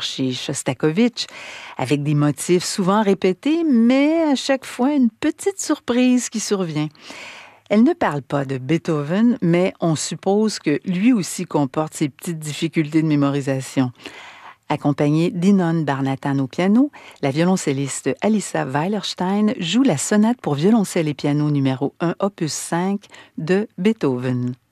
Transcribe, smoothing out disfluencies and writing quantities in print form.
chez Shostakovich, avec des motifs souvent répétés, mais à chaque fois une petite surprise qui survient. Elle ne parle pas de Beethoven, mais on suppose que lui aussi comporte ses petites difficultés de mémorisation. Accompagnée d'Inon Barnatan au piano, la violoncelliste Alissa Weilerstein joue la sonate pour violoncelle et piano numéro 1, opus 5 de Beethoven.